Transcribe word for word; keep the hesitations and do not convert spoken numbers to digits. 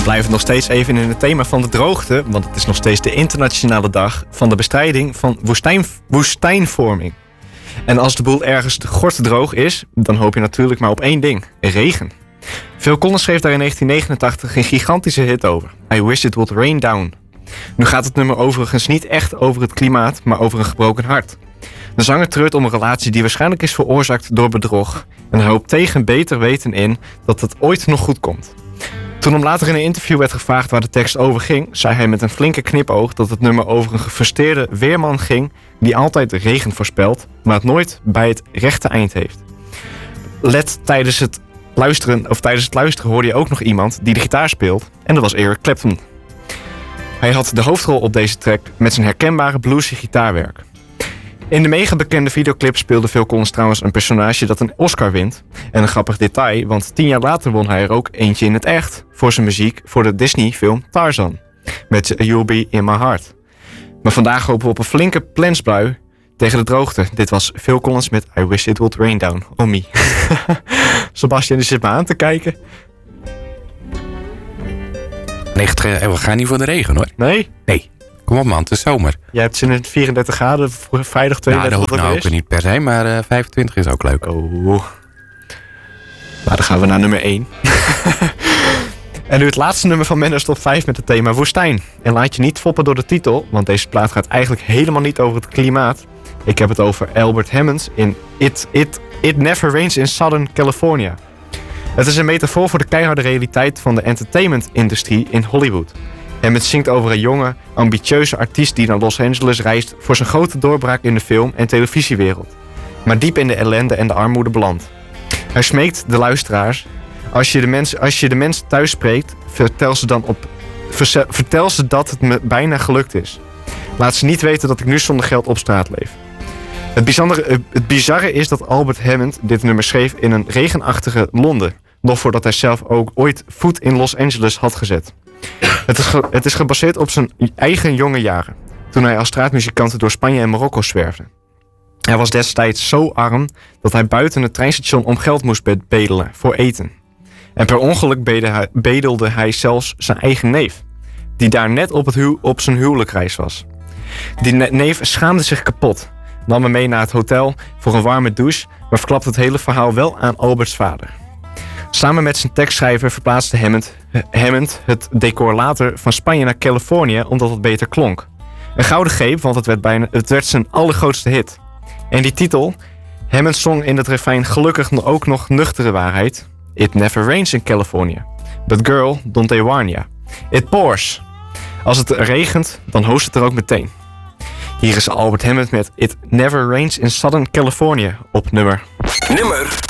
blijven nog steeds even in het thema van de droogte, want het is nog steeds de internationale dag van de bestrijding van woestijn, woestijnvorming. En als de boel ergens gortdroog is, dan hoop je natuurlijk maar op één ding: regen. Phil Collins schreef daar in negentien negenentachtig een gigantische hit over: I Wish It Would Rain Down. Nu gaat het nummer overigens niet echt over het klimaat, maar over een gebroken hart. De zanger treurt om een relatie die waarschijnlijk is veroorzaakt door bedrog en hij hoopt tegen beter weten in dat het ooit nog goed komt. Toen hem later in een interview werd gevraagd waar de tekst over ging, zei hij met een flinke knipoog dat het nummer over een gefrustreerde weerman ging die altijd regen voorspelt, maar het nooit bij het rechte eind heeft. Let tijdens het luisteren, of tijdens het luisteren hoorde je ook nog iemand die de gitaar speelt en dat was Eric Clapton. Hij had de hoofdrol op deze track met zijn herkenbare bluesy gitaarwerk. In de mega bekende videoclip speelde Phil Collins trouwens een personage dat een Oscar wint. En een grappig detail, want tien jaar later won hij er ook eentje in het echt voor zijn muziek voor de Disney-film Tarzan. Met You'll Be In My Heart. Maar vandaag hopen we op een flinke plensbui tegen de droogte. Dit was Phil Collins met I Wish It Would Rain Down on Me. Sebastian die zit me aan te kijken. Nee, we gaan niet voor de regen hoor. Nee? Nee. Kom op man, het is zomer. Jij hebt zin in vierendertig graden voor vrijdag tweeëndertig. Nou, dat hoeft nou ook niet per se, maar uh, vijfentwintig is ook leuk. Oh. Nou, dan gaan we naar nummer één. En nu het laatste nummer van Menno's Top vijf met het thema woestijn. En laat je niet foppen door de titel, want deze plaat gaat eigenlijk helemaal niet over het klimaat. Ik heb het over Albert Hammond in It, It, It Never Rains in Southern California. Het is een metafoor voor de keiharde realiteit van de entertainment-industrie in Hollywood. Hammond zingt over een jonge, ambitieuze artiest die naar Los Angeles reist voor zijn grote doorbraak in de film- en televisiewereld. Maar diep in de ellende en de armoede belandt. Hij smeekt de luisteraars: als je de mensen, als je de mensen thuis spreekt, vertel ze, dan op, vertel, vertel ze dat het me bijna gelukt is. Laat ze niet weten dat ik nu zonder geld op straat leef. Het bizarre, het bizarre is dat Albert Hammond dit nummer schreef in een regenachtige Londen, nog voordat hij zelf ook ooit voet in Los Angeles had gezet. Het is, ge, het is gebaseerd op zijn eigen jonge jaren, toen hij als straatmuzikant door Spanje en Marokko zwerfde. Hij was destijds zo arm dat hij buiten het treinstation om geld moest bedelen voor eten. En per ongeluk bedelde hij zelfs zijn eigen neef, die daar net op, het hu- op zijn huwelijkreis was. Die neef schaamde zich kapot, nam hem mee naar het hotel voor een warme douche, maar verklapte het hele verhaal wel aan Alberts vader. Samen met zijn tekstschrijver verplaatste Hammond, Hammond het decor later van Spanje naar Californië omdat het beter klonk. Een gouden greep, want het werd, bijna, het werd zijn allergrootste hit. En die titel, Hammond zong in het refrein gelukkig ook nog nuchtere waarheid: It never rains in California, but girl, don't they warn ya. It pours. Als het regent, dan hoest het er ook meteen. Hier is Albert Hammond met It Never Rains in Southern California op nummer... Nummer